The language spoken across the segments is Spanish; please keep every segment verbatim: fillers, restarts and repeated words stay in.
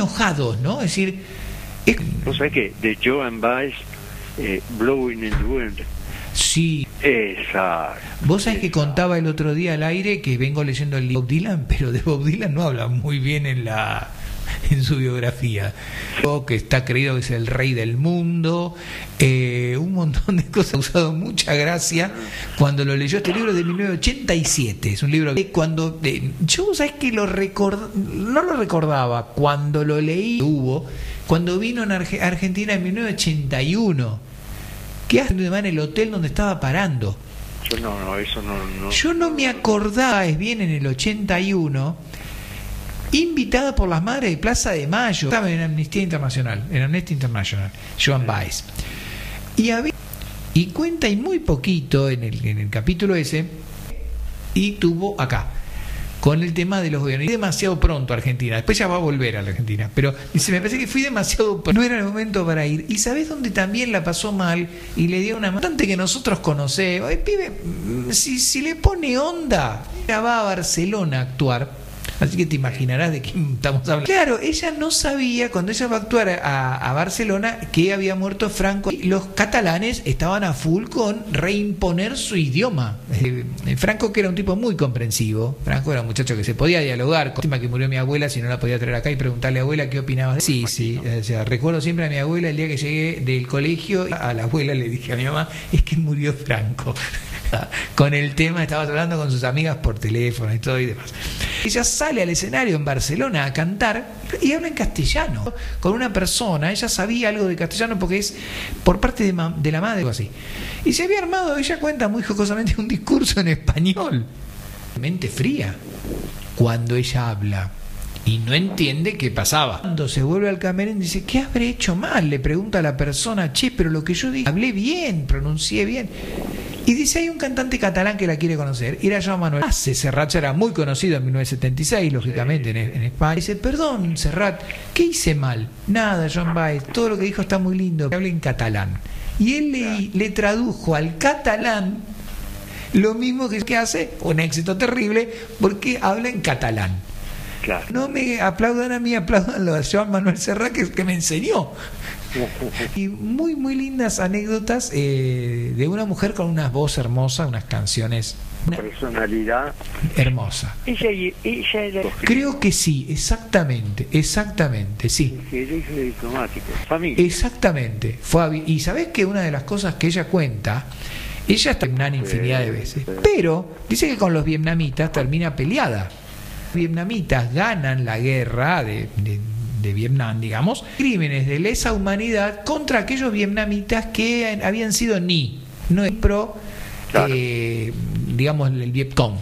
enojados, ¿no? Es decir, es... ¿Vos sabés que de Joan Baez, eh, Blowing in the Wind? Sí. Exacto. Vos sabés que Exacto. contaba el otro día al aire que vengo leyendo el libro de Bob Dylan, pero de Bob Dylan no habla muy bien en la en su biografía. Que está creído que es el rey del mundo, eh, un montón de cosas. Ha usado mucha gracia cuando lo leyó. Este libro de mil novecientos ochenta y siete, es un libro que cuando eh, yo sabés que lo record, no lo recordaba cuando lo leí, hubo cuando vino en Arge- Argentina en mil novecientos ochenta y uno, que hace en el hotel donde estaba parando. Yo no, no, eso no, no. Yo no me acordaba, es bien, en el ochenta y uno, invitada por las madres de Plaza de Mayo, estaba en Amnistía Internacional, en Amnistía International, Joan Baez. Y, había, y cuenta y muy poquito en el, en el capítulo ese, y tuvo acá, con el tema de los gobiernos. Y demasiado pronto a Argentina, después ya va a volver a la Argentina, pero dice, me parece que fui demasiado pronto, no era el momento para ir. Y ¿sabés dónde también la pasó mal? Y le dio una bastante que nosotros conocemos, el pibe, si, si le pone onda, ella va a Barcelona a actuar. Así que te imaginarás de quién estamos hablando. Claro, ella no sabía, cuando ella va a actuar a, a Barcelona, que había muerto Franco. Y los catalanes estaban a full con reimponer su idioma. Eh, Franco, que era un tipo muy comprensivo. Franco era un muchacho que se podía dialogar. Lástima que murió mi abuela, si no la podía traer acá y preguntarle a abuela qué opinaba. Sí, sí. O sea, recuerdo siempre a mi abuela el día que llegué del colegio. A la abuela le dije a mi mamá, es que murió Franco. Con el tema, estaba hablando con sus amigas por teléfono y todo y demás. Ella sale al escenario en Barcelona a cantar y habla en castellano con una persona. Ella sabía algo de castellano porque es por parte de, ma de la madre o así. Y se había armado, ella cuenta muy jocosamente, un discurso en español. Mente fría cuando ella habla y no entiende qué pasaba. Cuando se vuelve al camerino dice, ¿qué habré hecho mal? Le pregunta a la persona, che, pero lo que yo dije, hablé bien, pronuncié bien. Y dice, hay un cantante catalán que la quiere conocer, y era Joan Manuel Serrat. Era muy conocido en mil novecientos setenta y seis, lógicamente, en, en España. Dice, perdón, Serrat, ¿qué hice mal? Nada, Joan Baez, todo lo que dijo está muy lindo, habla en catalán. Y él le, le tradujo al catalán lo mismo que, que hace, un éxito terrible, porque habla en catalán. Claro. No me aplaudan a mí, aplaudan a Joan Manuel Serrat, que, que me enseñó. Y muy muy lindas anécdotas eh, de una mujer con una voz hermosa, unas canciones, una personalidad hermosa. Ella, ella era... Creo que sí, exactamente, exactamente, sí. Ingeniero diplomático, familia. Exactamente. Fue a, y sabés que una de las cosas que ella cuenta, ella está en Vietnam infinidad de veces, pero dice que con los vietnamitas termina peleada. Los vietnamitas ganan la guerra de, de de Vietnam, digamos, crímenes de lesa humanidad contra aquellos vietnamitas que habían sido ni, no pro, claro. eh, digamos, el Vietcong,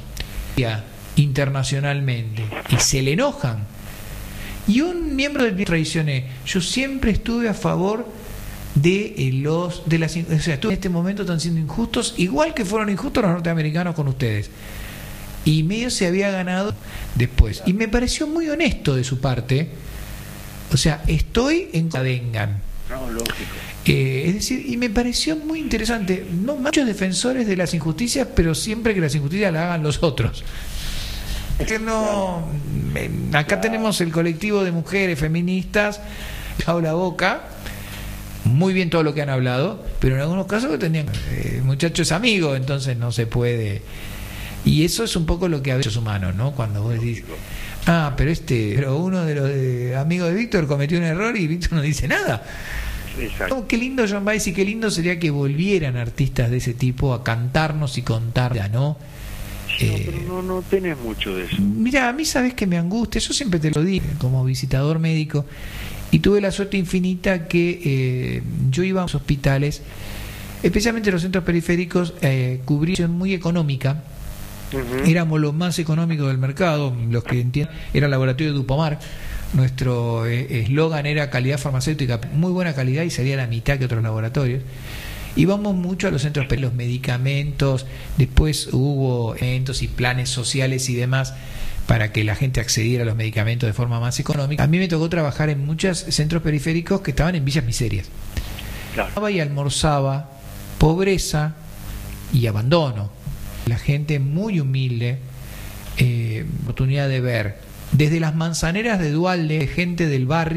internacionalmente, y se le enojan. Y un miembro del traicioné, yo siempre estuve a favor de eh, los, de las, o sea, en este momento están siendo injustos, igual que fueron injustos los norteamericanos con ustedes. Y medio se había ganado después. Y me pareció muy honesto de su parte. O sea, estoy en que vengan. No, lógico. Eh, es decir, y me pareció muy interesante. No muchos defensores de las injusticias, pero siempre que las injusticias las hagan los otros. Que no. Acá tenemos el colectivo de mujeres feministas, dejado la boca, muy bien todo lo que han hablado, pero en algunos casos tenían eh, muchachos amigos, entonces no se puede. Y eso es un poco lo que a veces es humano, ¿no? Cuando vos decís, ah, pero este, pero uno de los de, amigos de Víctor cometió un error y Víctor no dice nada. Exacto. Oh, qué lindo Joan Baez y qué lindo sería que volvieran artistas de ese tipo a cantarnos y contar, ¿no? Sí, eh, no, pero no, no tenés mucho de eso. Mira, a mí sabes que me angustia, yo siempre te lo digo como visitador médico, y tuve la suerte infinita que eh, yo iba a los hospitales, especialmente los centros periféricos, eh, cubrición muy económica. Uh-huh. Éramos los más económicos del mercado, los que entienden, era el laboratorio de Dupomar. Nuestro eslogan eh, era calidad farmacéutica, muy buena calidad, y salía la mitad que otros laboratorios. Íbamos mucho a los centros, los medicamentos, después hubo eventos y planes sociales y demás para que la gente accediera a los medicamentos de forma más económica. A mí me tocó trabajar en muchos centros periféricos que estaban en villas miserias. Claro. Y almorzaba pobreza y abandono. La gente muy humilde, eh, oportunidad de ver desde las manzaneras de Dualde, gente del barrio